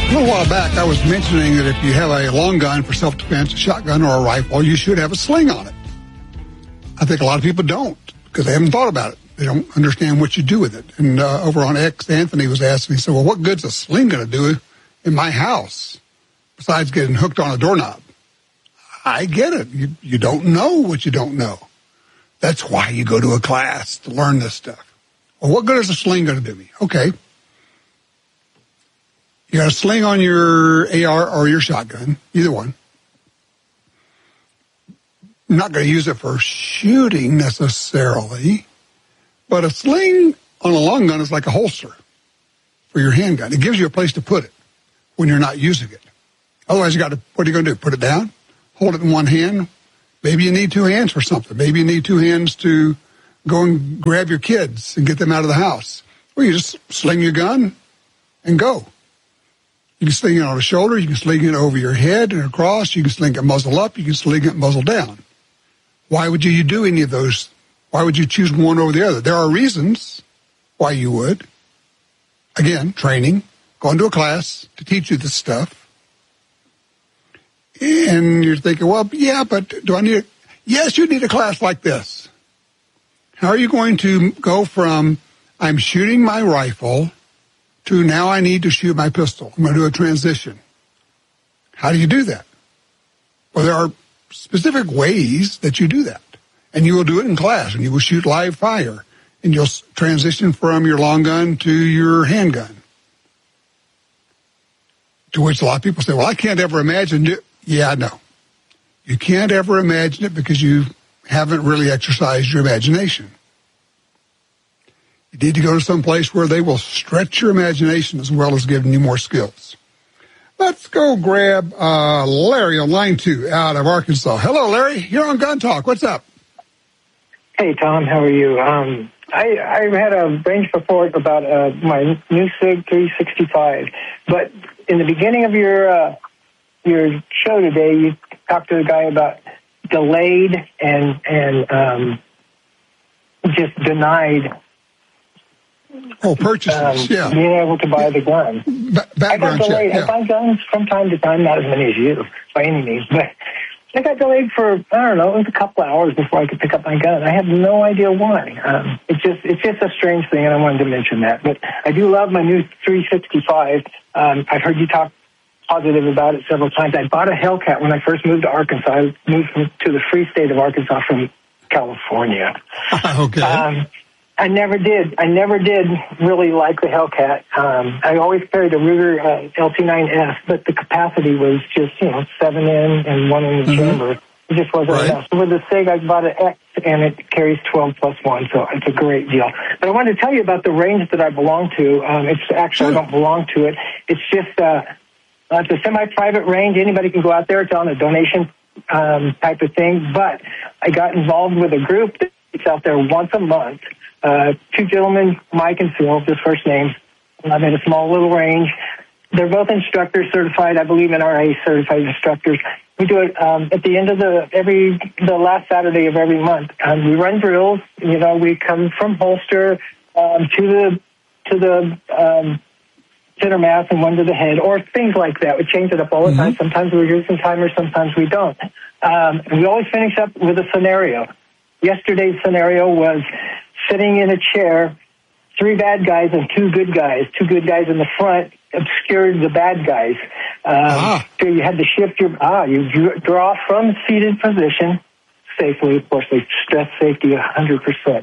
A little while back, I was mentioning that if you have a long gun for self-defense, a shotgun or a rifle, you should have a sling on it. I think a lot of people don't because they haven't thought about it. They don't understand what you do with it. And over on X, Anthony was asking, he said, well, what good's a sling going to do in my house besides getting hooked on a doorknob? I get it. You don't know what you don't know. That's why you go to a class to learn this stuff. Well, what good is a sling going to do me? Okay. You got a sling on your AR or your shotgun, either one. I'm not going to use it for shooting necessarily, but a sling on a long gun is like a holster for your handgun. It gives you a place to put it when you're not using it. Otherwise, what are you going to do? Put it down? Hold it in one hand? Maybe you need two hands for something. Maybe you need two hands to go and grab your kids and get them out of the house. Well, you just sling your gun and go. You can sling it on the shoulder. You can sling it over your head and across. You can sling it muzzle up. You can sling it muzzle down. Why would you do any of those? Why would you choose one over the other? There are reasons why you would. Again, training, going to a class to teach you this stuff. And you're thinking, well, yeah, but do I need it? Yes, you need a class like this. How are you going to go from I'm shooting my rifle to now I need to shoot my pistol? I'm going to do a transition. How do you do that? Well, there are specific ways that you do that. And you will do it in class, and you will shoot live fire, and you'll transition from your long gun to your handgun. To which a lot of people say, well, I can't ever imagine it. Yeah, no. You can't ever imagine it because you haven't really exercised your imagination. You need to go to some place where they will stretch your imagination as well as giving you more skills. Let's go grab Larry on line 2 out of Arkansas. Hello, Larry. You're on Gun Talk. What's up? Hey, Tom. How are you? I had a range report about my new SIG 365, but in the beginning of your show today, you talked to the guy about delayed and just denied. Oh, purchases, yeah. Being able to buy the gun. Background check, yeah. I buy guns from time to time, not as many as you, by any means, but I got delayed for, I don't know, it was a couple of hours before I could pick up my gun. I have no idea why. It's just a strange thing, and I wanted to mention that. But I do love my new 365. I've heard you talk positive about it several times. I bought a Hellcat when I first moved to Arkansas. I moved to the free state of Arkansas from California. Okay. I never did really like the Hellcat. I always carried a Ruger LT9S, but the capacity was just, 7 in and 1 in the chamber. It just wasn't enough. So with the SIG, I bought an X, and it carries 12 plus 1, so it's a great deal. But I wanted to tell you about the range that I belong to. It's actually, I don't belong to it. It's just, it's a semi-private range. Anybody can go out there. It's on a donation type of thing. But I got involved with a group that's out there once a month. Two gentlemen, Mike and Phil, just first names. I'm at a small little range. They're both instructors certified, I believe NRA certified instructors. We do it at the end of the last Saturday of every month. We run drills. We come from holster to the center mass and one to the head, or things like that. We change it up all the time. Sometimes we use some timers, sometimes we don't. And we always finish up with a scenario. Yesterday's scenario was sitting in a chair, 3 bad guys and 2 good guys. 2 good guys in the front obscured the bad guys. So you had to shift you draw from seated position safely. Of course, they stress safety 100%.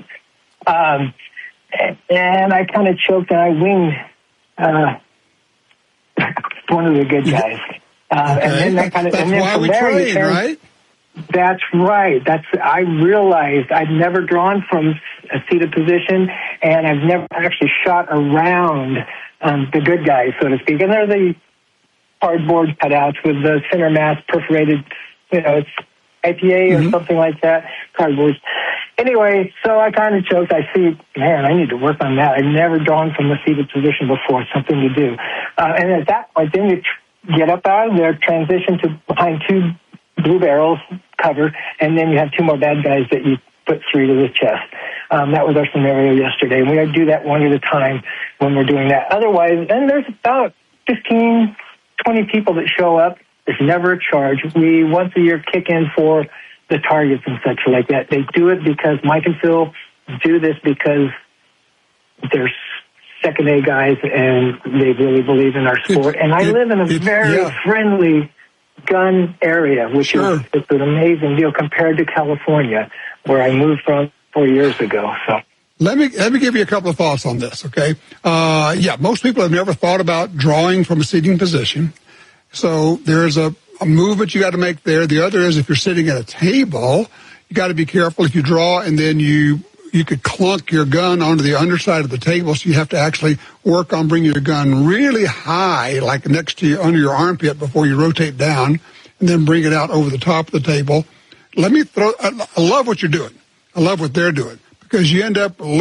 And I kind of choked and I winged one of the good guys. And then that kind of, that's and then why from we there, train, right? That's right. I realized I'd never drawn from a seated position, and I've never actually shot around the good guys, so to speak. And they're the cardboard cutouts with the center mass perforated, it's IPA or something like that, cardboard. Anyway, so I kind of choked. I see, man, I need to work on that. I've never drawn from a seated position before. It's something to do. And at that point, then you get up out of there, transition to behind 2 blue barrels, cover, and then you have 2 more bad guys that you put 3 to the chest. That was our scenario yesterday. And we do that one at a time when we're doing that. Otherwise, then there's about 15 20 people that show up, there's never a charge. We, once a year, kick in for the targets and such like that. They do it because Mike and Phil do this because they're second A guys and they really believe in our sport. And I live in a very friendly gun area, which is it's an amazing deal compared to California, where I moved from 4 years ago. So let me give you a couple of thoughts on this, okay? Most people have never thought about drawing from a seating position. So there's a movement you got to make there. The other is if you're sitting at a table, you got to be careful if you draw and then you could clunk your gun onto the underside of the table, so you have to actually work on bringing your gun really high, like next to you, under your armpit before you rotate down, and then bring it out over the top of the table. I love what you're doing. I love what they're doing, because you end up